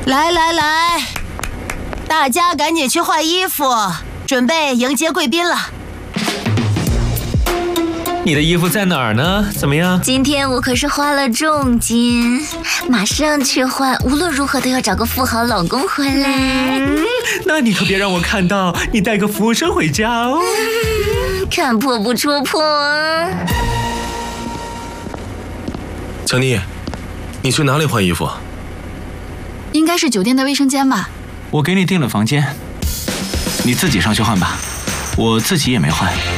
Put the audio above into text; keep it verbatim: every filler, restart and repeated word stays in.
来来来，大家赶紧去换衣服，准备迎接贵宾了。 你的衣服在哪儿呢？怎么样？ 今天我可是花了重金，马上去换，无论如何都要找个富豪老公回来。 嗯，那你可别让我看到你带个服务生回家哦。 嗯、看破不戳破啊！ 强妮，你去哪里换衣服？ 应该是酒店的卫生间吧。 我给你订了房间，你自己上去换吧，我自己也没换。